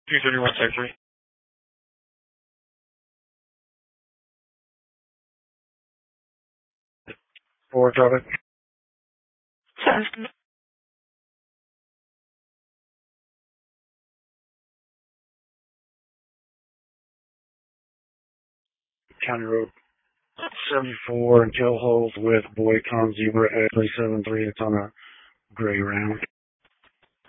231 Sec 3. Forward traffic. County Road 74 and tail hold with Boycon Zebra at 373. It's on a gray round.